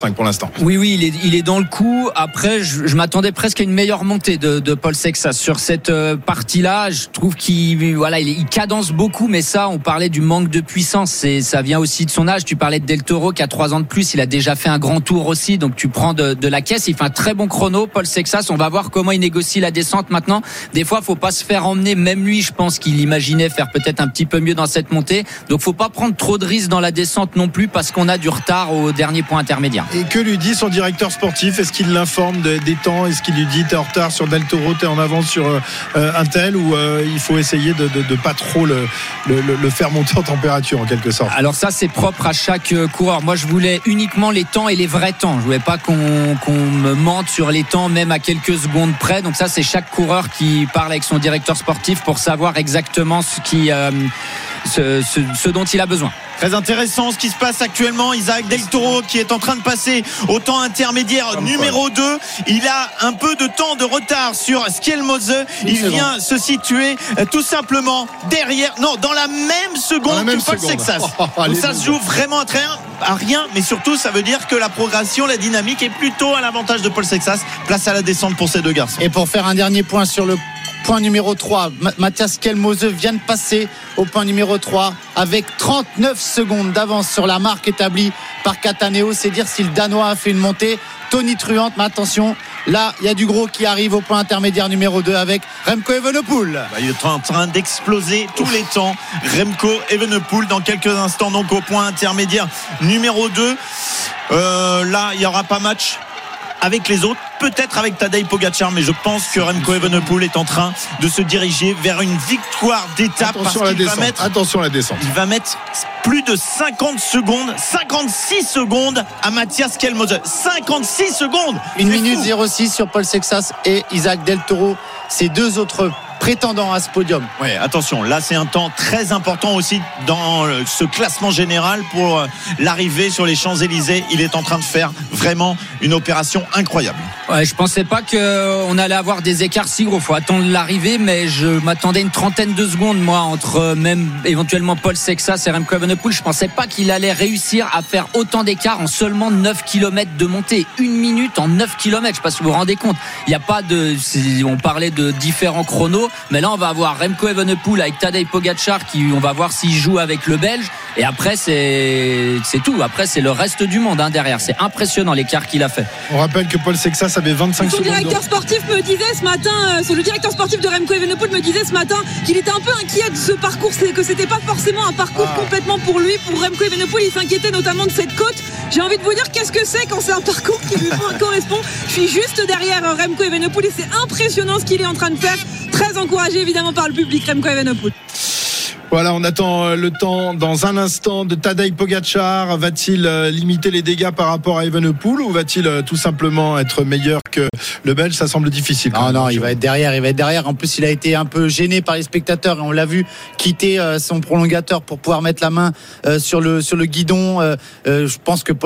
pour l'instant. Oui, il est dans le coup. Après, je m'attendais presque à une meilleure montée de Paul Sexas sur cette partie-là. Je trouve il cadence beaucoup, mais ça, on parlait du manque de puissance. Ça vient aussi de son âge. Tu parlais de Del Toro qui a 3 ans de plus. Il a déjà fait un grand tour aussi, donc tu prends de la caisse. Il fait un très bon chrono, Paul Sexas. On va voir comment il négocie la descente maintenant. Des fois, faut pas se faire emmener. Même lui, je pense qu'il imaginait faire peut-être un petit peu mieux dans cette montée. Donc, faut pas prendre trop de risques dans la descente non plus, parce qu'on a du retard au dernier point intermédiaire. Et que lui dit son directeur sportif? Est-ce qu'il l'informe des temps? Est-ce qu'il lui dit t'es en retard sur Del Toro, t'es en avance sur un tel, ou il faut essayer de pas trop le faire monter en température en quelque sorte? Alors ça, c'est propre à chaque coureur. Moi, je voulais uniquement les temps et les vrais temps. Je voulais pas qu'on me mente sur les temps, même à quelques secondes près. Donc ça, c'est chaque coureur qui parle avec son directeur sportif pour savoir exactement ce dont il a besoin. Très intéressant ce qui se passe actuellement. Isaac Del Toro qui est en train de passer au temps intermédiaire numéro 2. Il a un peu de temps de retard sur Skjelmose. Il vient se situer tout simplement dans la même seconde que Paul Sexas. Donc ça se joue vraiment à rien, mais surtout ça veut dire que la progression, la dynamique est plutôt à l'avantage de Paul Sexas. Place à la descente pour ces deux garçons. Et pour faire un dernier point sur le point numéro 3, Matthias Skjelmose vient de passer au point numéro 3 avec 39 secondes d'avance sur la marque établie par Cataneo. C'est dire si le Danois a fait une montée tonitruante. Mais attention, là il y a du gros qui arrive au point intermédiaire numéro 2 avec Remco Evenepoel. Il est en train d'exploser tous les temps, Remco Evenepoel, dans quelques instants donc au point intermédiaire numéro 2. Là il n'y aura pas match avec les autres, peut-être avec Tadej Pogačar, mais je pense que Remco Evenepoel est en train de se diriger vers une victoire d'étape. Attention à la descente. Il va mettre plus de 56 secondes à Matthias Skjelmose. 56 secondes. 1 minute 06 sur Paul Sexas et Isaac Del Toro. Ces deux autres prétendant à ce podium. Ouais, attention, là c'est un temps très important aussi dans ce classement général pour l'arrivée sur les Champs-Élysées. Il est en train de faire vraiment une opération incroyable. Ouais, je pensais pas qu'on allait avoir des écarts si gros. Faut attendre l'arrivée, mais je m'attendais une trentaine de secondes moi entre même éventuellement Paul Sexas et Remco Evenepoel. Je pensais pas qu'il allait réussir à faire autant d'écart en seulement 9 km de montée. 1 minute en 9 km, je sais pas si vous vous rendez compte. Il n'y a pas on parlait de différents chronos, mais là on va avoir Remco Evenepoel avec Tadej Pogačar on va voir s'il joue avec le Belge, et après c'est tout. Après c'est le reste du monde derrière. C'est impressionnant l'écart qu'il a fait. On rappelle que Paul Sexas avait 25 secondes. Le directeur sportif me disait ce matin, le directeur sportif de Remco Evenepoel me disait ce matin qu'il était un peu inquiet de ce parcours, que c'était pas forcément un parcours complètement pour lui. Pour Remco Evenepoel, il s'inquiétait notamment de cette côte. J'ai envie de vous dire qu'est-ce que c'est quand c'est un parcours qui lui correspond. Je suis juste derrière Remco Evenepoel et c'est impressionnant ce qu'il est en train de faire. Très encouragé évidemment par le public, Remco Evenepoel. Voilà, on attend le temps dans un instant de Tadej Pogačar. Va-t-il limiter les dégâts par rapport à Evenepoel, ou va-t-il tout simplement être meilleur que le Belge? Ça semble difficile. Non, il va être derrière. En plus, il a été un peu gêné par les spectateurs et on l'a vu quitter son prolongateur pour pouvoir mettre la main sur le guidon. Je pense que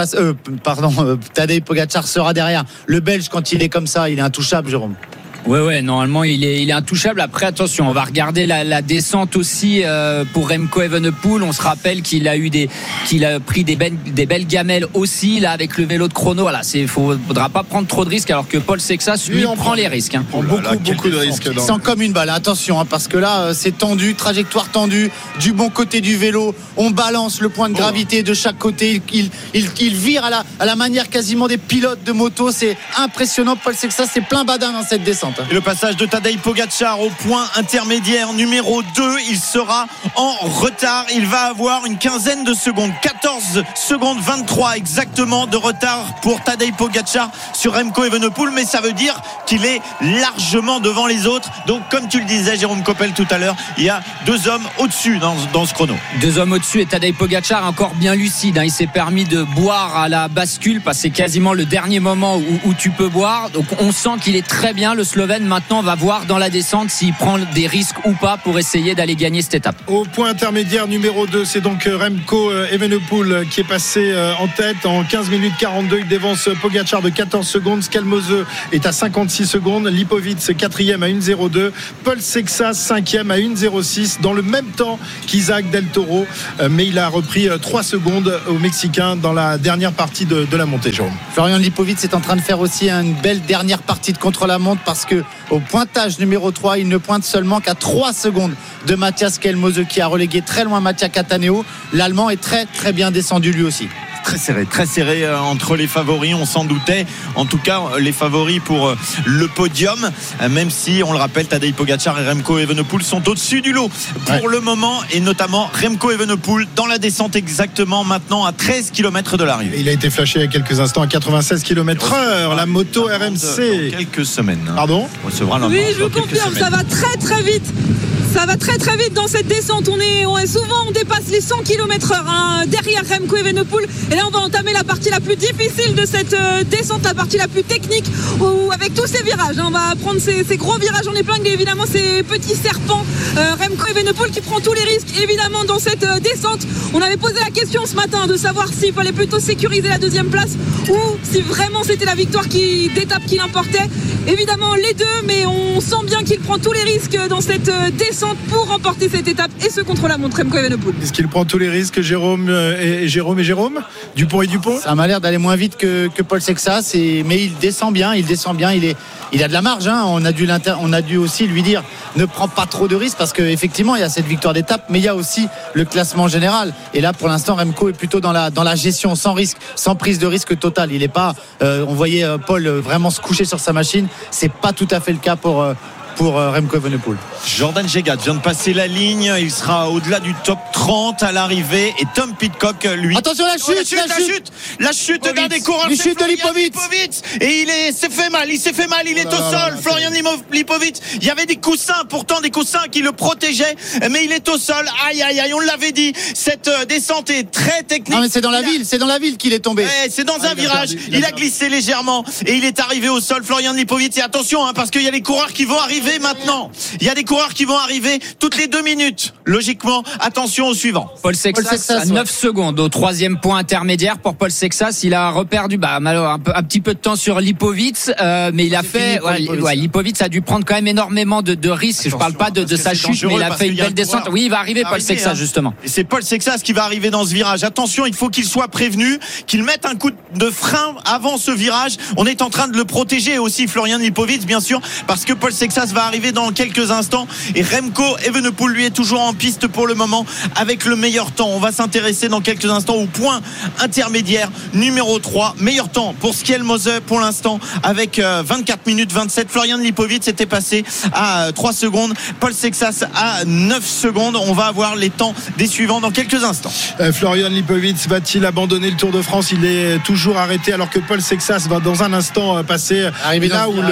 Tadej Pogačar sera derrière. Le Belge, quand il est comme ça, il est intouchable, Jérôme. Ouais, normalement il est intouchable. Après attention, on va regarder la descente aussi pour Remco Evenepoel. On se rappelle qu'il a pris des belles gamelles aussi là avec le vélo de chrono. Voilà, faudra pas prendre trop de risques, alors que Paul Sexas lui prend les risques. Beaucoup de risques. Il sent comme une balle. Attention, parce que là c'est tendu, trajectoire tendue du bon côté du vélo. On balance le point de gravité de chaque côté. Il vire à la manière quasiment des pilotes de moto. C'est impressionnant. Paul Sexas, c'est plein badin dans cette descente. Et le passage de Tadej Pogačar au point intermédiaire numéro 2, il sera en retard. Il va avoir une quinzaine de secondes, 14 secondes 23 exactement de retard pour Tadej Pogačar sur Remco Evenepoel, mais ça veut dire qu'il est largement devant les autres. Donc comme tu le disais Jérôme Coppel tout à l'heure, il y a 2 hommes au-dessus dans ce chrono. 2 hommes au-dessus, et Tadej Pogačar encore bien lucide. Il s'est permis de boire à la bascule, parce que c'est quasiment le dernier moment où tu peux boire. Donc on sent qu'il est très bien, le Slovène. Slovène. Maintenant, on va voir dans la descente s'il prend des risques ou pas pour essayer d'aller gagner cette étape. Au point intermédiaire numéro 2, c'est donc Remco Evenepoel qui est passé en tête en 15 minutes 42. Il dévance Pogačar de 14 secondes. Skelmose est à 56 secondes. Lipovic 4e à 1,02. Paul Sexas 5e à 1,06 dans le même temps qu'Isaac Del Toro, mais il a repris 3 secondes au Mexicain dans la dernière partie de la montée, Jérôme. Florian Lipovic est en train de faire aussi une belle dernière partie de contre-la-montre parce que au pointage numéro 3, il ne pointe seulement qu'à 3 secondes de Matthias Skelmose qui a relégué très loin Mattia Cattaneo. L'Allemand est très très bien descendu lui aussi. Très serré entre les favoris, on s'en doutait. En tout cas, les favoris pour le podium, même si, on le rappelle, Tadej Pogačar et Remco Evenepoel sont au-dessus du lot pour le moment, et notamment Remco Evenepoel dans la descente exactement maintenant à 13 km de l'arrivée. Il a été flashé il y a quelques instants à 96 km/h, la moto RMC. Dans quelques semaines. Pardon ? On recevra Oui, je vous confirme, ça va très très vite. Ça va très très vite dans cette descente. On dépasse les 100 km/h derrière Remco Evenepoel. Et là, on va entamer la partie la plus difficile de cette descente, la partie la plus technique, où avec tous ces virages, on va prendre ces gros virages en épingle et évidemment ces petits serpents. Remco Evenepoel qui prend tous les risques évidemment dans cette descente. On avait posé la question ce matin de savoir s'il fallait plutôt sécuriser la deuxième place ou si vraiment c'était la victoire d'étape qui l'emportait. Évidemment les deux, mais on sent bien qu'il prend tous les risques dans cette descente pour remporter cette étape et ce contre-la-montre Remco Evenepoel. Est-ce qu'il prend tous les risques, Jérôme et Jérôme Dupont et Dupont? Ça m'a l'air d'aller moins vite que Paul Sexas, mais il descend bien, il a de la marge, hein. On a dû aussi lui dire ne prends pas trop de risques parce qu'effectivement il y a cette victoire d'étape, mais il y a aussi le classement général, et là pour l'instant Remco est plutôt dans la gestion sans risque, sans prise de risque totale. Il est pas on voyait Paul vraiment se coucher sur sa machine, c'est pas tout à fait le cas pour Remco Evenepoel. Jordan Jegat vient de passer la ligne, il sera au-delà du top 30 à l'arrivée, et Tom Pitcock lui. Attention la chute d'un des coureurs, du chute de Lipovic, et il s'est fait mal, il est au sol. Florian Lipovic, il y avait des coussins qui le protégeaient, mais il est au sol. Aïe, on l'avait dit, cette descente est très technique. Non mais c'est dans la ville qu'il est tombé. C'est dans un virage, il a glissé légèrement et il est arrivé au sol, Florian Lipovic. Et attention, parce qu'il y a les coureurs qui vont arriver maintenant. Il y a des coureurs qui vont arriver toutes les 2 minutes. Logiquement, attention au suivant. Paul Sexas à 9 secondes au 3e point intermédiaire pour Paul Sexas. Il a reperdu un petit peu de temps sur Lipovic, mais il a fait Lipovic a dû prendre quand même énormément de risques. Attention, je parle pas de sa chute, mais il a fait une belle descente. Oui, il va arriver Paul Sexas justement. Et c'est Paul Sexas qui va arriver dans ce virage. Attention, il faut qu'il soit prévenu, qu'il mette un coup de frein avant ce virage. On est en train de le protéger aussi, Florian Lipovic, bien sûr, parce que Paul Sexas va arriver dans quelques instants, et Remco Evenepoel lui est toujours en piste pour le moment avec le meilleur temps. On va s'intéresser dans quelques instants au point intermédiaire numéro 3, meilleur temps pour Skelmose pour l'instant avec 24 minutes 27. Florian Lipovic s'était passé à 3 secondes, Paul Sexas à 9 secondes. On va avoir les temps des suivants dans quelques instants. Florian Lipovic va-t-il abandonner le Tour de France? Il est toujours arrêté alors que Paul Sexas va dans un instant passer là où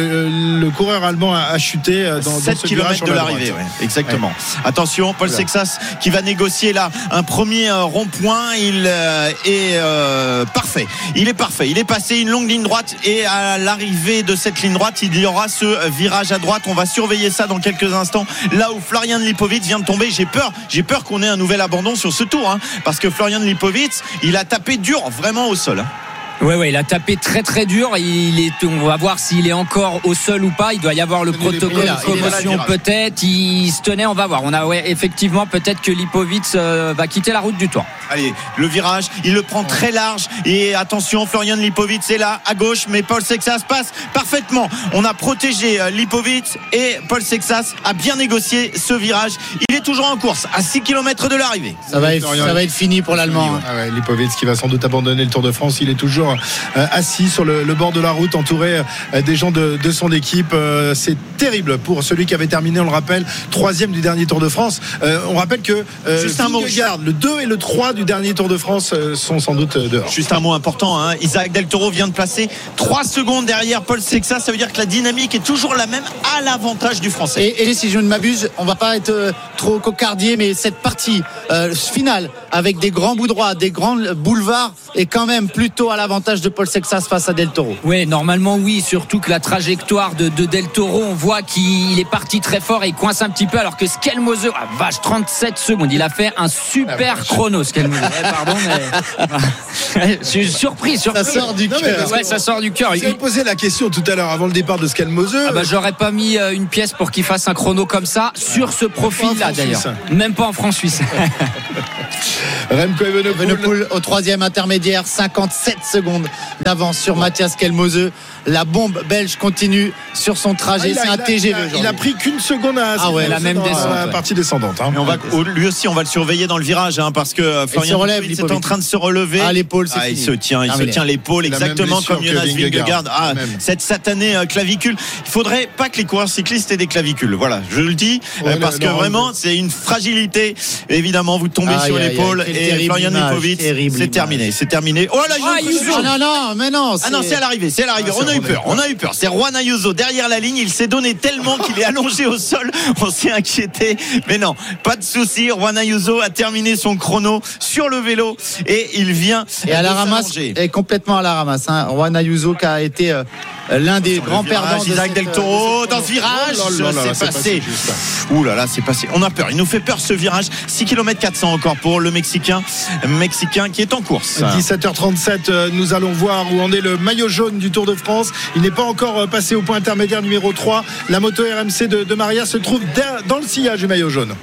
le coureur allemand a chuté dans 7 km de l'arrivée. Exactement. Attention, Paul Sexas qui va négocier là un premier rond-point. Il est parfait. Il est passé une longue ligne droite, et à l'arrivée de cette ligne droite, il y aura ce virage à droite. On va surveiller ça dans quelques instants. Là où Florian Lipovic vient de tomber, j'ai peur qu'on ait un nouvel abandon sur ce tour, parce que Florian Lipovic, il a tapé dur vraiment au sol. Ouais, il a tapé très très dur. On va voir s'il est encore au sol ou pas. Il doit y avoir le protocole de commotion peut-être. Il se tenait, on va voir. Effectivement, peut-être que Lipovic va quitter la route du Tour. Allez, le virage, il le prend très large, et attention, Florian Lipovic est là à gauche, mais Paul Sexas passe parfaitement. On a protégé Lipovic, et Paul Sexas a bien négocié ce virage. Il est toujours en course à 6 km de l'arrivée. Ça va être fini pour l'Allemand. Lipovic qui va sans doute abandonner le Tour de France. Il est toujours assis sur le bord de la route, entouré des gens de son équipe. C'est terrible pour celui qui avait terminé, on le rappelle, 3e du dernier Tour de France. On rappelle que le 2 et le 3 du dernier Tour de France sont sans doute dehors. Juste un mot important, Isaac Del Toro vient de placer 3 secondes derrière Paul Sexas. Ça veut dire que la dynamique est toujours la même, à l'avantage du Français. Et si je ne m'abuse, on va pas être trop cocardier, mais cette partie finale avec des grands bouts droits, des grands boulevards, et quand même plutôt à l'avantage de Paul Sexas face à Del Toro. Oui, normalement oui, surtout que la trajectoire de Del Toro, on voit qu'il est parti très fort et il coince un petit peu, alors que Skelmoser, vache, 37 secondes, il a fait un super chrono, Skelmoser. Pardon, mais je suis surpris. Ça sort du cœur. Ouais, ça sort du cœur. Vous avez posé la question tout à l'heure avant le départ de Skelmoser. J'aurais pas mis une pièce pour qu'il fasse un chrono comme ça sur ce profil-là d'ailleurs. Même pas en France-Suisse. Remco Evenepoel au troisième intermédiaire, 57 secondes d'avance sur Mathias Skelmoser. La bombe belge continue sur son trajet. C'est un TGV. Il a pris qu'une seconde à la même descente, la partie descendante. Mais lui aussi, on va le surveiller dans le virage, parce que Florian Lipovic est en train de se relever. L'épaule, c'est il se tient l'épaule exactement comme Jonas Vingegaard. Cette satanée clavicule. Il faudrait pas que les coureurs cyclistes aient des clavicules. Voilà, je le dis, parce que vraiment, c'est une fragilité. Évidemment, vous tombez sur l'épaule et Florian Lipovic, c'est terminé. Oh là, non, c'est à l'arrivée. On a eu peur. C'est Juan Ayuso derrière la ligne. Il s'est donné tellement qu'il est allongé au sol. On s'est inquiété. Mais non, pas de souci. Juan Ayuso a terminé son chrono sur le vélo et il vient. Et à la ramasse, et complètement à la ramasse. Juan Ayuso qui a été l'un des grands perdants de Isaac Del Toro dans ce virage. C'est passé. Ouh là là, c'est passé. On a peur. Il nous fait peur ce virage. 6 km 400 encore pour le Mexicain qui est en course. 17h37, nous allons voir où en est le maillot jaune du Tour de France. Il n'est pas encore passé au point intermédiaire numéro 3. La moto RMC de Maria se trouve dans le sillage du maillot jaune.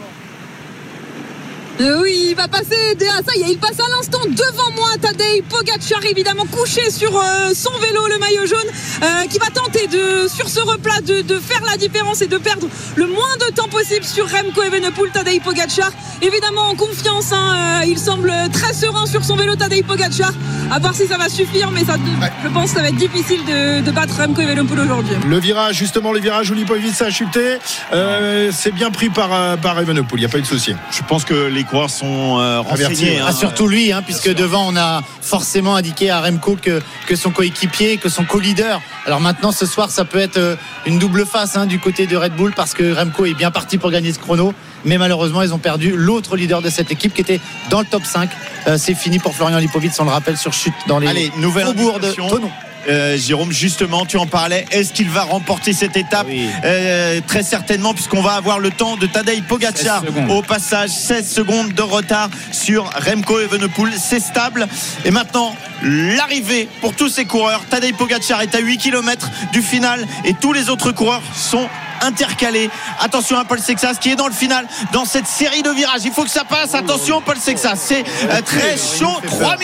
Oui, il va passer. Ça y est, il passe à l'instant devant moi. Tadej Pogačar, évidemment couché sur son vélo, le maillot jaune, qui va tenter sur ce replat de faire la différence et de perdre le moins de temps possible sur Remco Evenepoel. Tadej Pogačar, évidemment en confiance, il semble très serein sur son vélo. Tadej Pogačar, à voir si ça va suffire, mais je pense que ça va être difficile de battre Remco Evenepoel aujourd'hui. Le virage où Lipovic a chuté, c'est bien pris par Evenepoel, il n'y a pas eu de souci. Je pense que les coureurs sont renseignés. Surtout lui, puisque devant on a forcément indiqué à Remco que son coéquipier, que son co-leader. Alors maintenant ce soir ça peut être une double face du côté de Red Bull, parce que Remco est bien parti pour gagner ce chrono, mais malheureusement ils ont perdu l'autre leader de cette équipe qui était dans le top 5. C'est fini pour Florian Lipovic, on le rappelle, sur chute dans les faubourgs de Thonon. Jérôme, justement, tu en parlais. Est-ce qu'il va remporter cette étape? Très certainement, puisqu'on va avoir le temps de Tadej Pogačar. Au passage, 16 secondes de retard sur Remco Evenepoel. C'est stable. Et maintenant, l'arrivée pour tous ces coureurs. Tadej Pogačar est à 8 km du final et tous les autres coureurs sont intercalé. Attention à Paul Sexas qui est dans le final dans cette série de virages. Il faut que ça passe. Attention Paul Sexas, c'est très chaud.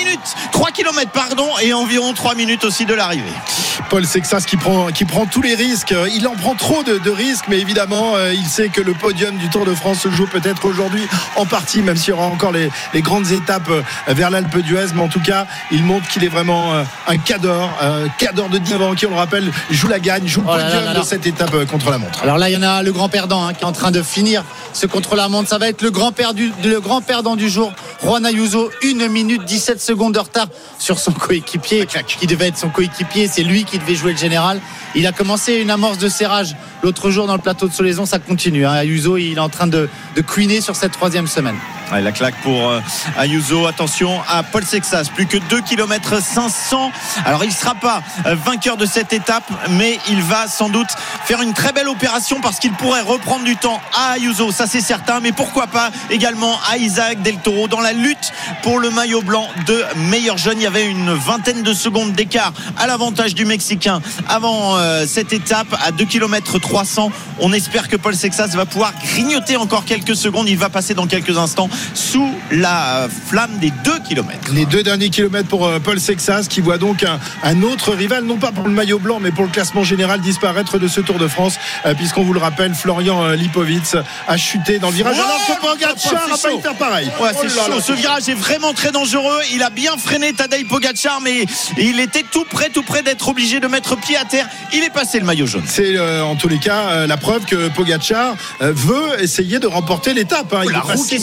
3 km et environ 3 minutes aussi de l'arrivée. Paul Sexas qui prend tous les risques. Il en prend trop de risques, mais évidemment il sait que le podium du Tour de France se joue peut-être aujourd'hui en partie, même s'il y aura encore les grandes étapes vers l'Alpe d'Huez. Mais en tout cas il montre qu'il est vraiment un cador de 19 ans qui, on le rappelle, joue la gagne, joue le podium de cette étape contre la montre. Alors là il y en a le grand perdant qui est en train de finir ce contre-la-montre. Ça va être le grand perdant du jour, Juan Ayuso. 1 minute 17 secondes de retard sur son coéquipier qui devait être son coéquipier. C'est lui qui devait jouer le général. Il a commencé une amorce de serrage l'autre jour dans le plateau de Solaison. Ça continue. Ayuso, il est en train de couiner sur cette 3e semaine. La claque pour Ayuso. Attention à Paul Sexas, plus que 2 km 500. Alors il ne sera pas vainqueur de cette étape, mais il va sans doute faire une très belle opération, parce qu'il pourrait reprendre du temps à Ayuso, ça c'est certain, mais pourquoi pas également à Isaac Del Toro dans la lutte pour le maillot blanc de meilleur jeune. Il y avait une vingtaine de secondes d'écart à l'avantage du Mexicain avant cette étape à 2 km 300. On espère que Paul Sexas va pouvoir grignoter encore quelques secondes. Il va passer dans quelques instants sous la flamme des 2 km. Les 2 derniers kilomètres pour Paul Sexas, qui voit donc un autre rival, non pas pour le maillot blanc mais pour le classement général, disparaître de ce Tour de France, puisqu'on vous le rappelle, Florian Lipovic a chuté dans le virage, alors que Pogačar n'a pas été pareil. C'est chaud. Ce virage est vraiment très dangereux. Il a bien freiné Tadej Pogačar, mais il était tout près d'être obligé de mettre pied à terre. Il est passé le maillot jaune. C'est en tous les cas la preuve que Pogačar veut essayer de remporter l'étape. La roue qui se soulève.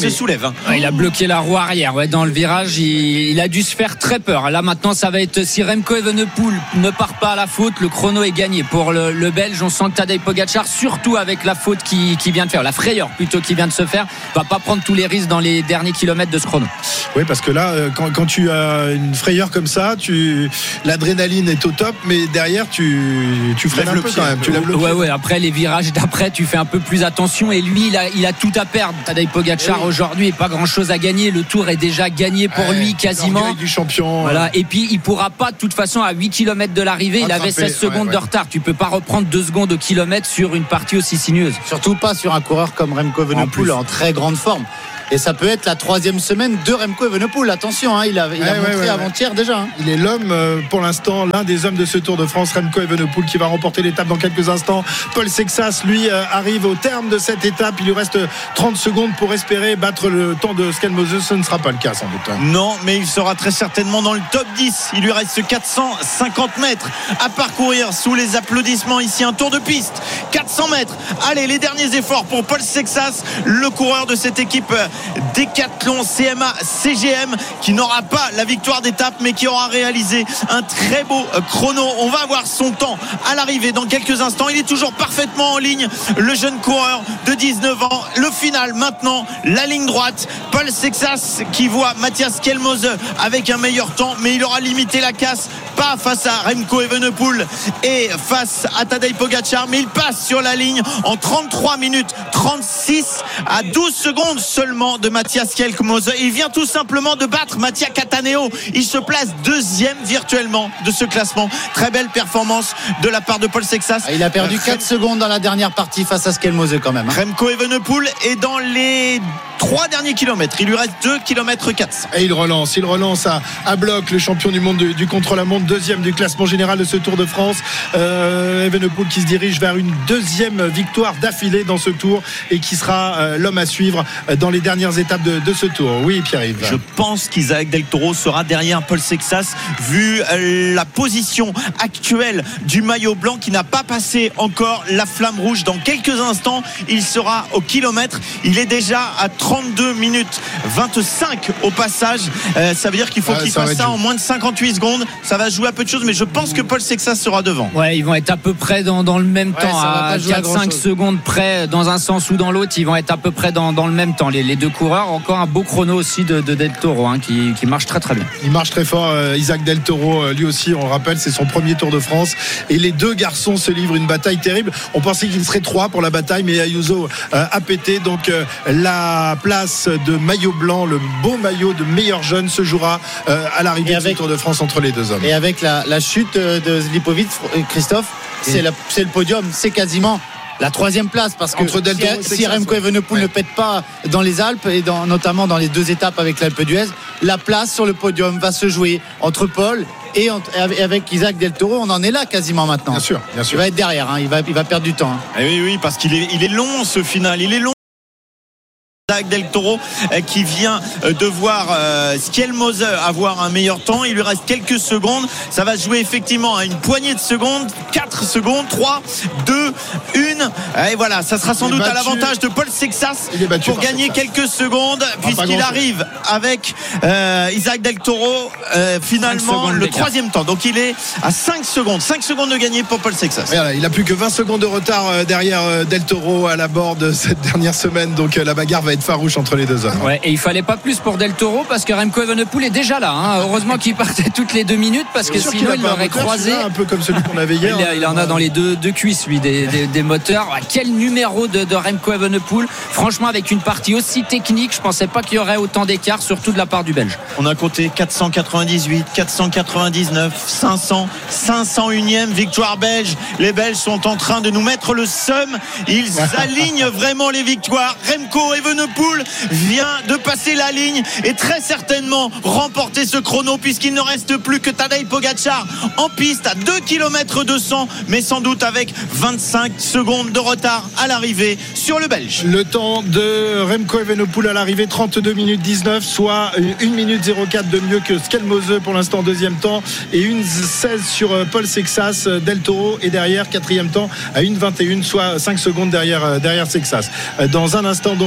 hein. Il a bloqué la roue arrière dans le virage, il a dû se faire très peur. Là maintenant ça va être, si Remco Evenepoel ne part pas à la faute, le chrono est gagné pour le Belge. On sent que Tadej Pogačar, surtout avec la faute qui vient de faire, la frayeur plutôt qui vient de se faire, va pas prendre tous les risques dans les derniers kilomètres de ce chrono. Oui, parce que là quand tu as une frayeur comme ça, l'adrénaline est au top, mais derrière tu freines un peu quand même, tu lèves le pied. Ouais, après les virages d'après tu fais un peu plus attention, et lui il a tout à perdre. Tadej Pogačar aujourd'hui, pas grand chose à gagner, le tour est déjà gagné pour lui quasiment, du champion. Voilà. Et puis il pourra pas de toute façon à 8 km de l'arrivée, il avait 16 secondes de retard, tu peux pas reprendre 2 secondes au kilomètre sur une partie aussi sinueuse, surtout pas sur un coureur comme Remco Evenepoel en très grande forme. Et ça peut être la 3e semaine de Remco Evenepoel. Attention, il a montré avant-hier déjà. Il est l'homme, pour l'instant, l'un des hommes de ce Tour de France, Remco Evenepoel, qui va remporter l'étape dans quelques instants. Paul Sexas, lui, arrive au terme de cette étape. Il lui reste 30 secondes pour espérer battre le temps de Skelmose. Ce ne sera pas le cas, sans doute. Non, mais il sera très certainement dans le top 10. Il lui reste 450 mètres à parcourir sous les applaudissements. Ici, un tour de piste. 400 mètres. Allez, les derniers efforts pour Paul Sexas, le coureur de cette équipe Décathlon CMA CGM, qui n'aura pas la victoire d'étape mais qui aura réalisé un très beau chrono. On va avoir son temps à l'arrivée dans quelques instants. Il est toujours parfaitement en ligne, le jeune coureur de 19 ans. Le final maintenant, la ligne droite. Paul Sexas qui voit Matthias Skelmose avec un meilleur temps, mais il aura limité la casse, pas face à Remco Evenepoel et face à Tadej Pogačar, mais il passe sur la ligne en 33 minutes 36, à 12 secondes seulement de Matthias Skelmose. Il vient tout simplement de battre Mattia Cattaneo. Il se place 2e virtuellement de ce classement. Très belle performance de la part de Paul Sexas. Il a perdu 4 secondes dans la dernière partie face à Skelmose quand même. Remco Evenepoel est dans les 3 derniers kilomètres. Il lui reste 2 km 4. Et il relance à bloc, le champion du monde du contre-la-montre, 2e du classement général de ce Tour de France. Evenepoel qui se dirige vers une 2e victoire d'affilée dans ce Tour et qui sera l'homme à suivre dans les dernières étapes de ce Tour. Oui, Pierre-Yves. Je pense qu'Isaac Del Toro sera derrière Paul Sexas, vu la position actuelle du maillot blanc qui n'a pas passé encore la flamme rouge. Dans quelques instants, il sera au kilomètre. Il est déjà à 32 minutes 25 au passage. Ça veut dire qu'il faut qu'il fasse ça en moins de 58 secondes. Ça va jouer à peu de choses, mais je pense que Paul Sexas sera devant. Ouais, ils vont être à peu près dans le même temps, à 4-5 secondes près, dans un sens ou dans l'autre. Ils vont être à peu près dans le même temps, les deux coureurs. Encore un beau chrono aussi de Del Toro, qui marche très très bien. Il marche très fort, Isaac Del Toro, lui aussi, on le rappelle, c'est son premier Tour de France, et les deux garçons se livrent une bataille terrible. On pensait qu'il serait 3 pour la bataille, mais Ayuso a pété. Donc la place de maillot blanc, le beau maillot de meilleur jeune, se jouera à l'arrivée de ce Tour de France entre les deux hommes. Et avec la chute de Lipovic, Christophe, c'est le podium, c'est quasiment la 3e place, parce que si Remco Evenepoel ne pète pas dans les Alpes, et notamment dans les 2 étapes avec l'Alpe d'Huez, la place sur le podium va se jouer entre Paul et avec Isaac Del Toro. On en est là quasiment maintenant. Bien sûr. Il va être derrière, il va perdre du temps. Oui, parce qu'il est long ce final, il est long. Isaac Del Toro qui vient de voir Skelmose avoir un meilleur temps. Il lui reste quelques secondes. Ça va se jouer effectivement à une poignée de secondes. 4 secondes, 3, 2, 1. Et voilà, ça sera sans doute à l'avantage de Paul Sexas pour gagner quelques secondes, puisqu'il arrive avec Isaac Del Toro finalement le 3e temps. Donc il est à 5 secondes. 5 secondes de gagné pour Paul Sexas. Voilà, il a plus que 20 secondes de retard derrière Del Toro à la bord de cette dernière semaine. Donc la bagarre va être farouche entre les deux hommes. Ouais, et il fallait pas plus pour Del Toro, parce que Remco Evenepoel est déjà là. Heureusement qu'il partait toutes les 2 minutes, parce que sinon il l'aurait croisé. Un peu comme celui qu'on avait hier. Il en a dans les deux cuisses, lui, des moteurs. Quel numéro de Remco Evenepoel. Franchement, avec une partie aussi technique, je pensais pas qu'il y aurait autant d'écart, surtout de la part du Belge. On a compté 498, 499, 500, 501e victoire belge. Les Belges sont en train de nous mettre le seum. Ils alignent vraiment les victoires. Remco Evenepoel vient de passer la ligne et très certainement remporter ce chrono, puisqu'il ne reste plus que Tadej Pogačar en piste à 2 km 200, mais sans doute avec 25 secondes de retard à l'arrivée sur le Belge. Le temps de Remco Evenepoel à l'arrivée, 32 minutes 19, soit 1 minute 04 de mieux que Skelmose pour l'instant 2e temps, et 1,16 sur Paul Sexas. Del Toro est derrière, 4e temps à 1,21, soit 5 secondes derrière Sexas. Dans un instant donc l'arrivée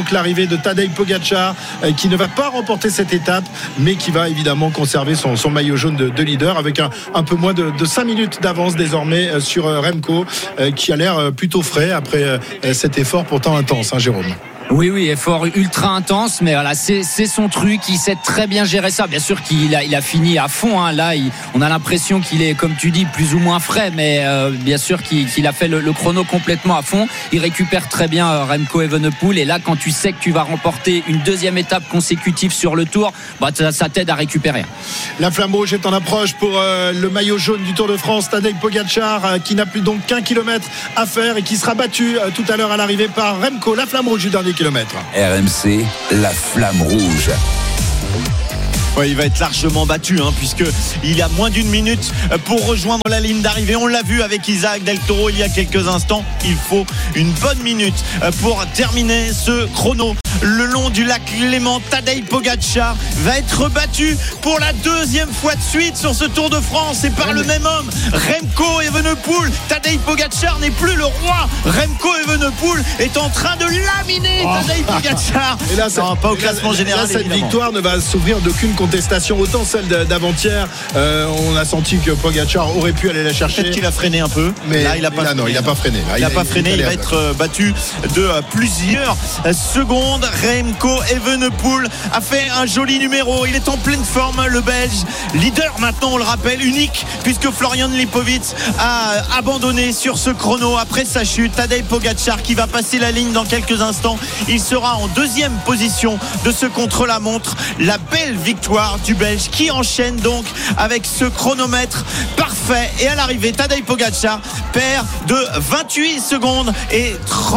de Tadej Pogačar qui ne va pas remporter cette étape, mais qui va évidemment conserver son maillot jaune de leader avec un peu moins de 5 minutes d'avance désormais sur Remco, qui a l'air plutôt frais après cet effort pourtant intense, hein, Jérôme. Oui, effort ultra intense, mais voilà, c'est son truc. Il sait très bien gérer ça. Bien sûr qu'il a fini à fond. Hein. Là, on a l'impression qu'il est, comme tu dis, plus ou moins frais, mais bien sûr qu'il a fait le chrono complètement à fond. Il récupère très bien Remco Evenepoel. Et là, quand tu sais que tu vas remporter une deuxième étape consécutive sur le Tour, ça t'aide à récupérer. La flamme rouge est en approche pour le maillot jaune du Tour de France. Tadej Pogačar qui n'a plus donc qu'un kilomètre à faire et qui sera battu tout à l'heure à l'arrivée par Remco. La flamme rouge du dernier kilomètre. RMC, la flamme rouge. Ouais, il va être largement battu puisque il a moins d'une minute pour rejoindre la ligne d'arrivée. On l'a vu avec Isaac Del Toro il y a quelques instants. Il faut une bonne minute pour terminer ce chrono. Le long du lac Léman, Tadej Pogačar va être battu pour la deuxième fois de suite sur ce Tour de France et par le même homme, Remco Evenepoel. Tadej Pogačar n'est plus le roi. Remco Evenepoel est en train de laminer Tadej Pogačar. Et là, pas au classement général. Là, cette évidemment. victoire ne va s'ouvrir d'aucune contestation. Autant celle d'avant-hier, on a senti que Pogačar aurait pu aller la chercher. Peut-être qu'il a freiné un peu. Mais là, il n'a pas freiné. Non, il n'a pas freiné. Là, Il n'a pas freiné, il va être battu de plusieurs secondes. Remco Evenepoel a fait un joli numéro. Il est en pleine forme, le Belge. Leader maintenant, on le rappelle, unique, puisque Florian Lipowitz a abandonné sur ce chrono après sa chute. Tadej Pogačar qui va passer la ligne dans quelques instants. Il sera en deuxième position de ce contre-la-montre. La belle victoire du Belge qui enchaîne donc avec ce chronomètre parfait. Et à l'arrivée, Tadej Pogačar perd de 28 secondes et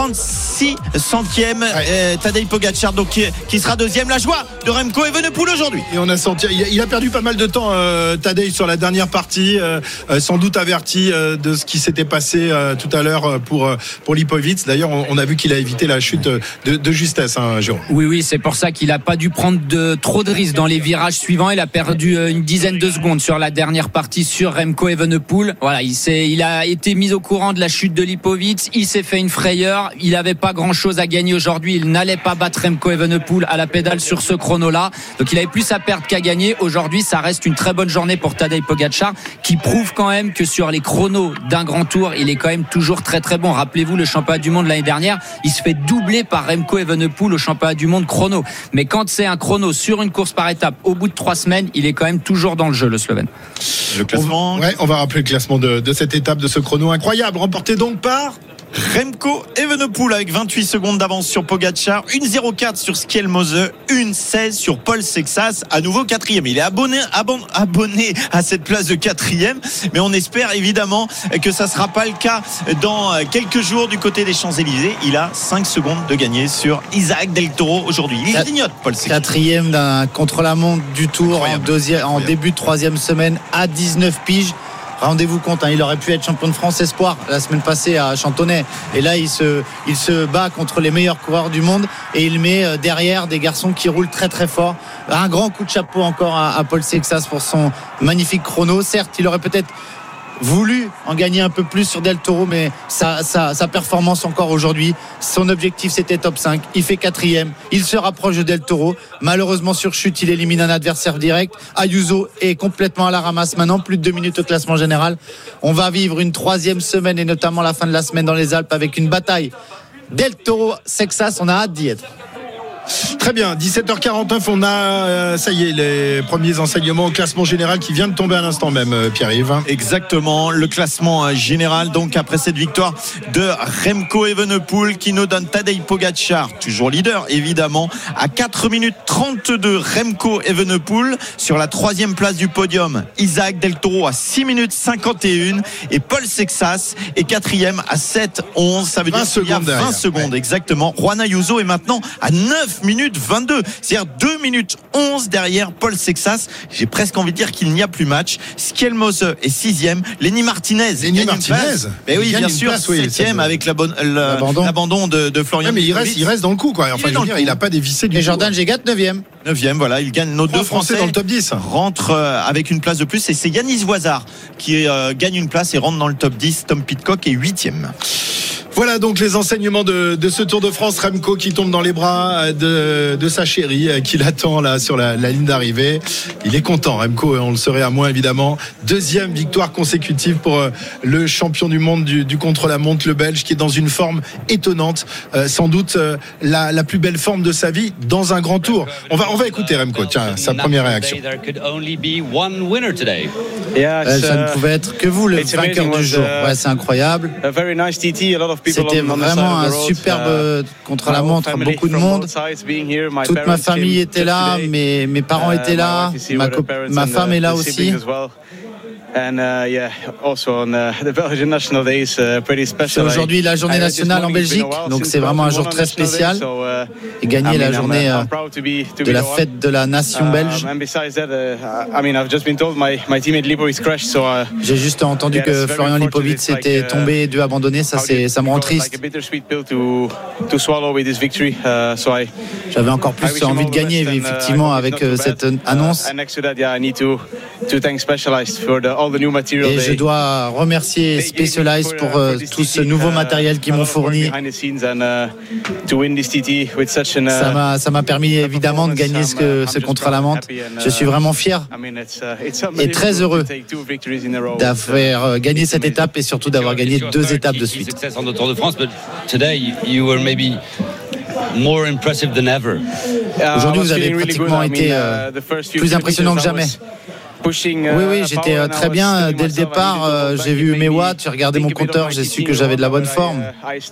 36 centièmes. Tadej Pogačar donc qui sera deuxième. La joie de Remco Evenepoel aujourd'hui. Et on a senti, il a perdu pas mal de temps Tadej sur la dernière partie, sans doute averti de ce qui s'était passé tout à l'heure pour Lipowitz. D'ailleurs, on a vu qu'il a évité la chute de justesse, hein, Jérôme. Oui, c'est pour ça qu'il n'a pas dû prendre trop de risques dans les virages suivants. Il a perdu une dizaine de secondes sur la dernière partie sur Remco Evenepoel. Voilà, il a été mis au courant de la chute de Lipowitz. Il s'est fait une frayeur. Il n'avait pas grand-chose à gagner aujourd'hui. Il n'allait pas battre Remco Evenepoel à la pédale sur ce chrono-là. Donc il avait plus à perdre qu'à gagner. Aujourd'hui, ça reste une très bonne journée pour Tadej Pogačar, qui prouve quand même que sur les chronos d'un grand tour, il est quand même toujours très très bon. Rappelez-vous le championnat du monde l'année dernière, il se fait doubler par Remco Evenepoel au championnat du monde chrono. Mais quand c'est un chrono sur une course par étape, au bout de 3 semaines, il est quand même toujours dans le jeu, le Slovène. Le classement. On va rappeler le classement de cette étape, de ce chrono incroyable, remporté donc par Remco Evenepoel avec 28 secondes d'avance sur Pogačar, 1,04 sur Skjelmose, 1,16 sur Paul Sexas, à nouveau 4e. Il est abonné à cette place de 4e, mais on espère évidemment que ça ne sera pas le cas dans quelques jours du côté des Champs-Élysées. Il a 5 secondes de gagner sur Isaac Del Toro aujourd'hui. Il grignote Paul Sexas. 4e d'un contre-la-montre du Tour en début de 3e semaine à 19 piges. Rendez-vous compte, il aurait pu être champion de France espoir la semaine passée à Chantonnay. Et là, il se bat contre les meilleurs coureurs du monde et il met derrière des garçons qui roulent très très fort. Un grand coup de chapeau encore à Paul Sexas pour son magnifique chrono. Certes, il aurait peut-être voulu en gagner un peu plus sur Del Toro, mais sa performance encore aujourd'hui, son objectif c'était top 5, il fait 4e, il se rapproche de Del Toro. Malheureusement sur chute, il élimine un adversaire direct. Ayuso est complètement à la ramasse maintenant, plus de 2 minutes au classement général. On va vivre une 3e semaine et notamment la fin de la semaine dans les Alpes avec une bataille Del Toro Sexas, on a hâte d'y être. Très bien, 17h49, on a ça y est, les premiers enseignements au classement général qui vient de tomber à l'instant même, Pierre-Yves. Exactement, le classement général donc après cette victoire de Remco Evenepoel qui nous donne Tadej Pogačar, toujours leader évidemment, à 4 minutes 32. Remco Evenepoel sur la 3e place du podium, Isaac Del Toro à 6 minutes 51 et Paul Sexas est 4e à 7-11, ça veut dire qu'il y a 20 secondes exactement. Juan Ayuso est maintenant à 9 minutes 22, c'est-à-dire 2 minutes 11 derrière Paul Sexas. J'ai presque envie de dire qu'il n'y a plus match. Skjelmose est 6e, Lenny Martinez. Mais oui, bien sûr, 7e avec l'abandon de Florian. Ouais, mais il reste dans le coup, quoi. Enfin, il n'a pas dévissé du tout. Et Jordan Jegat 9e. 9e, voilà, il gagne. Nos 2 Français dans le top 10 rentrent avec une place de plus et c'est Yanis Voisard qui gagne une place et rentre dans le top 10. Tom Pidcock est 8e. Voilà donc les enseignements de ce Tour de France. Remco qui tombe dans les bras de sa chérie qui l'attend là sur la ligne d'arrivée. Il est content, Remco, on le serait à moins évidemment. Deuxième victoire consécutive pour le champion du monde du contre-la-montre, le Belge, qui est dans une forme étonnante, sans doute la plus belle forme de sa vie dans un grand tour. On va écouter Remco, tiens, sa première réaction. Ça ne pouvait être que vous, le vainqueur du jour. Ouais, c'est incroyable. C'était vraiment un superbe contre-la-montre, beaucoup de monde. Toute ma famille était là, mes parents étaient là, ma femme est là aussi. C'est aujourd'hui la journée nationale en Belgique, donc c'est vraiment un jour très spécial. Et gagner la journée de la fête de la nation belge. J'ai juste entendu que Florian Lipowitz était tombé et dû abandonner, ça me rend triste. J'avais encore plus envie de gagner effectivement avec cette annonce. Et je dois remercier Specialized pour tout ce nouveau matériel qu'ils m'ont fourni. Ça m'a permis évidemment de gagner ce contre-la-montre. Je suis vraiment fier et très heureux d'avoir gagné cette étape et surtout d'avoir gagné 2 étapes de suite. Aujourd'hui, vous avez pratiquement été plus impressionnant que jamais. Oui, j'étais très bien dès le départ. J'ai vu mes watts, j'ai regardé mon compteur, j'ai su que j'avais de la bonne forme.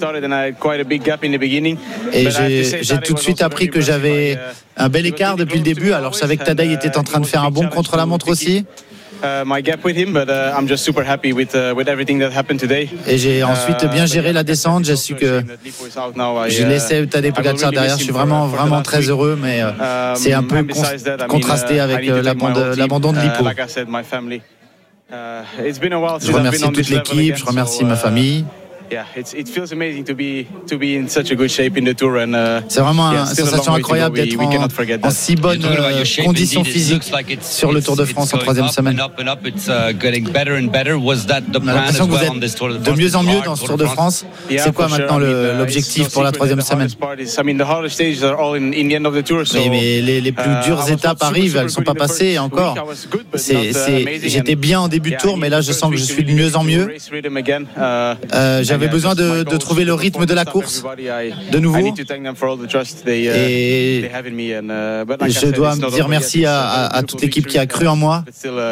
Et j'ai tout de suite appris que j'avais un bel écart depuis le début. Alors je savais que Tadej était en train de faire un bon contre-la-montre aussi. Et j'ai ensuite bien géré la descente. J'ai su que je laissais Tadej Pogačar derrière. Je suis vraiment très heureux, mais c'est un peu contrasté avec l'abandon de Lipo. Je remercie toute l'équipe, je remercie ma famille. C'est vraiment une sensation incroyable d'être en si bonne condition physique sur le Tour de France en 3e semaine. On a l'impression que vous êtes de mieux en mieux dans ce Tour de France. C'est quoi maintenant l'objectif pour la 3e semaine? Mais les plus dures étapes arrivent, elles ne sont pas passées encore. J'étais bien en début de tour, mais là je sens que je suis de mieux en mieux. J'avais besoin de trouver le rythme de la course de nouveau, et je dois me dire merci à toute l'équipe qui a cru en moi.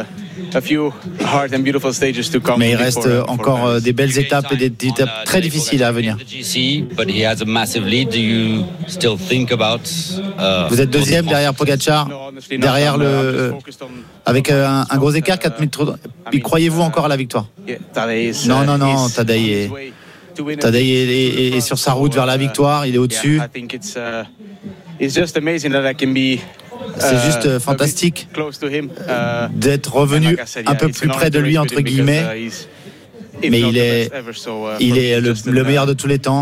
Mais il reste encore des belles étapes et des étapes très difficiles à venir. Vous êtes deuxième derrière Pogačar, derrière avec un gros écart, 4 minutes. Croyez-vous encore à la victoire? Non, Tadej est sur sa route vers la victoire, il est au-dessus. C'est juste fantastique d'être revenu un peu plus près de lui, entre guillemets. Mais il est le meilleur de tous les temps.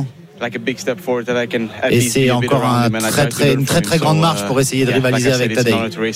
Et c'est encore une très grande marche pour essayer de rivaliser avec Tadej.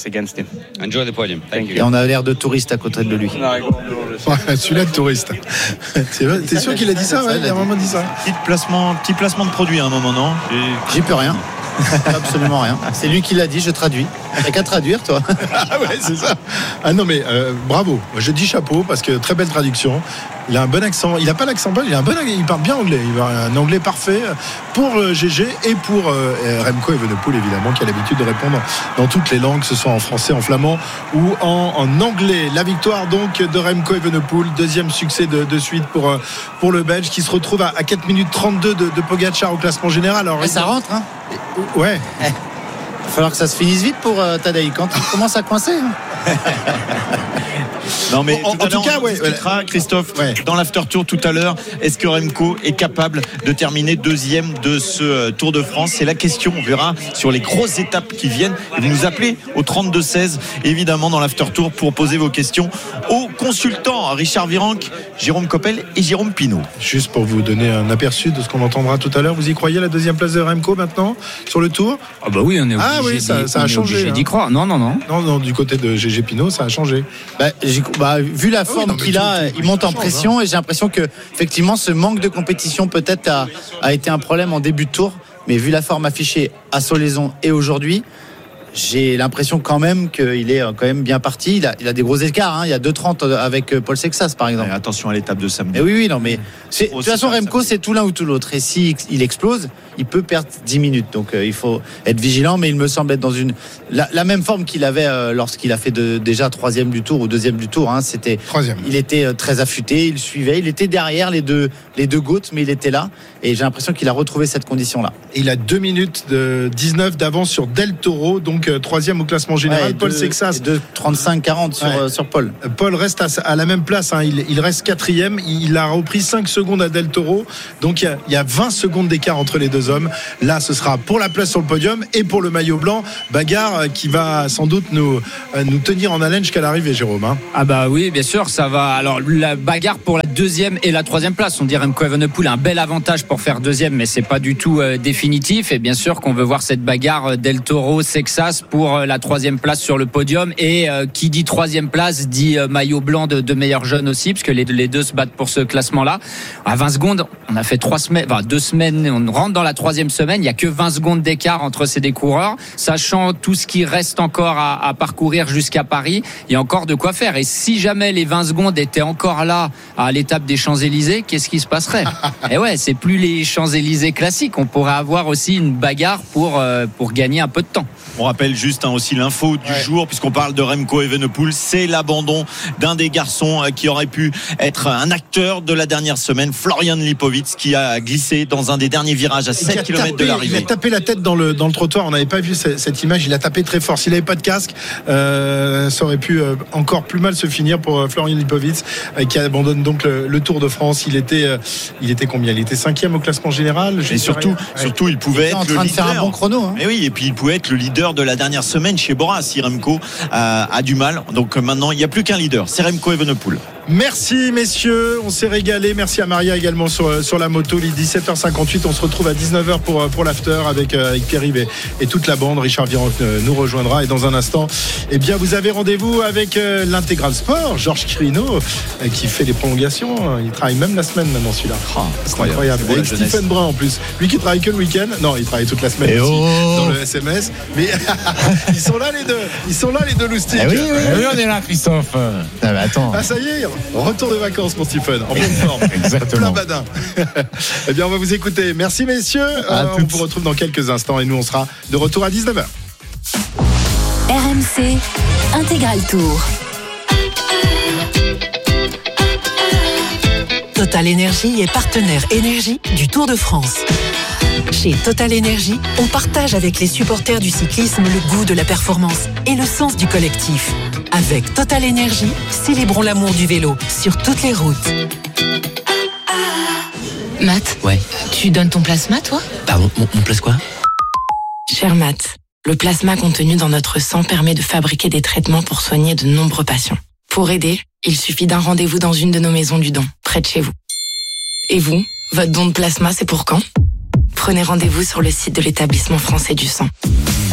Et on a l'air de touristes à côté de lui. Ouais, celui-là de touriste. T'es sûr qu'il a dit ça? Ouais, il a vraiment dit ça. Petit placement de produit à un moment, non? J'y peux rien. Absolument rien. C'est lui qui l'a dit, je traduis. T'as qu'à traduire, toi. Ah ouais, c'est ça. Ah non, mais bravo. Je dis chapeau parce que très belle traduction. Il a un bon accent. Il n'a pas l'accent belge, il parle bien anglais. Il a un anglais parfait pour GG et pour Remco Evenepoel, évidemment, qui a l'habitude de répondre dans toutes les langues, que ce soit en français, en flamand ou en anglais. La victoire donc de Remco Evenepoel, deuxième succès de suite pour le Belge, qui se retrouve à 4 minutes 32 de Pogačar au classement général. Alors, ça rentre, hein? Ouais. Il va falloir que ça se finisse vite pour Tadej quand il commence à coincer. Non, mais en tout cas, ouais, Christophe, dans l'after tour tout à l'heure, est-ce que Remco est capable de terminer deuxième de ce Tour de France? C'est la question. On verra sur les grosses étapes qui viennent. Et vous nous appelez au 32-16, évidemment, dans l'after tour pour poser vos questions aux consultants, Richard Virenque, Jérôme Coppel et Jérôme Pinault. Juste pour vous donner un aperçu de ce qu'on entendra tout à l'heure, vous y croyez, la deuxième place de Remco maintenant sur le Tour? Ah bah oui, on est obligé. Ah oui, ça a changé. D'y croire. Non, du côté de GG. GG Pinot, ça a changé. Vu la forme qu'il a, il monte en pression et j'ai l'impression que effectivement ce manque de compétition peut-être a été un problème en début de tour, mais vu la forme affichée à Solaizon et aujourd'hui, j'ai l'impression quand même qu'il est quand même bien parti. Il a des gros écarts, hein. Il y a 2,30 avec Paul Sexas par exemple. Et attention à l'étape de samedi. Et oui, non, mais de toute façon Remco c'est tout l'un ou tout l'autre. Et si il explose, il peut perdre 10 minutes. Donc il faut être vigilant, mais il me semble être dans la même forme qu'il avait lorsqu'il a fait déjà 3e du tour ou 2e du tour. Hein. C'était 3e. Il était très affûté, il suivait, il était derrière les deux Goats, mais il était là. Et j'ai l'impression qu'il a retrouvé cette condition-là. Il a 2 minutes 19 d'avance sur Del Toro, donc 3e au classement général. Paul Sexas. 2,35-40 sur Paul. Paul reste à la même place, hein. Il reste 4e. Il a repris 5 secondes à Del Toro. Donc il y a 20 secondes d'écart entre les deux hommes. Là, ce sera pour la place sur le podium et pour le maillot blanc. Bagarre qui va sans doute nous tenir en haleine jusqu'à l'arrivée, Jérôme. Hein. Ah bah oui, bien sûr, ça va. Alors la bagarre pour la 2e et la 3e place. On dirait Remco Evenepoel a un bel avantage pour faire 2e, mais c'est pas du tout définitif. Et bien sûr qu'on veut voir cette bagarre Del Toro Sexas pour la 3e place sur le podium. Et qui dit 3e place dit maillot blanc de meilleurs jeunes aussi, parce que les deux se battent pour ce classement-là. À 20 secondes, on a fait 2 semaines, on rentre dans la 3e semaine. Il y a que 20 secondes d'écart entre ces deux coureurs, sachant tout ce qui reste encore à parcourir jusqu'à Paris. Il y a encore de quoi faire. Et si jamais les 20 secondes étaient encore là à l'étape des Champs-Élysées, qu'est-ce qui se passerait? Et ouais, c'est plus les Champs-Élysées classiques. On pourrait avoir aussi une bagarre pour gagner un peu de temps. On rappelle juste aussi l'info du jour, puisqu'on parle de Remco Evenepoel, c'est l'abandon d'un des garçons qui aurait pu être un acteur de la dernière semaine, Florian Lipovitz, qui a glissé dans un des derniers virages à 7 km de l'arrivée. Il a tapé la tête dans le trottoir. On n'avait pas vu cette image. Il a tapé très fort. S'il n'avait pas de casque, ça aurait pu encore plus mal se finir pour Florian Lipovitz, qui abandonne donc le Tour de France. Il était combien? Il était 5e au classement général. Et surtout, il pouvait être en train de faire un bon chrono. Hein. Et oui, et puis il pouvait être le leader de la dernière semaine chez Bora si Remco a du mal. Donc maintenant, il n'y a plus qu'un leader, c'est Remco Evenepoel. Merci messieurs, on s'est régalé. Merci à Maria également sur la moto. Il est 17h58, on se retrouve à 19h pour l'after avec Pierre-Yves et toute la bande. Richard Virenque nous rejoindra et dans un instant, eh bien vous avez rendez-vous avec l'Intégral Sport, Georges Crino qui fait les prolongations. Il travaille même la semaine maintenant celui-là. C'est incroyable. Avec Stephen Brun en plus. Lui qui travaille que le week-end. Non, il travaille toute la semaine aussi, dans le SMS. Mais ils sont là les deux loustiques. Oui, on est là, Christophe. Attends. Ah ça y est, retour de vacances mon Stephen, en pleine forme. Exactement. Plein badin. Eh bien on va vous écouter. Merci messieurs. On vous retrouve dans quelques instants et nous on sera de retour à 19h. RMC Intégral Tour. Total Énergie est partenaire énergie du Tour de France. Chez Total Énergie, on partage avec les supporters du cyclisme le goût de la performance et le sens du collectif. Avec Total Énergie, célébrons l'amour du vélo sur toutes les routes. Matt, ouais. Tu donnes ton plasma, toi? Pardon, mon place quoi? Cher Matt, le plasma contenu dans notre sang permet de fabriquer des traitements pour soigner de nombreux patients. Pour aider, il suffit d'un rendez-vous dans une de nos maisons du don, près de chez vous. Et vous, votre don de plasma, c'est pour quand? Prenez rendez-vous sur le site de l'Établissement français du sang.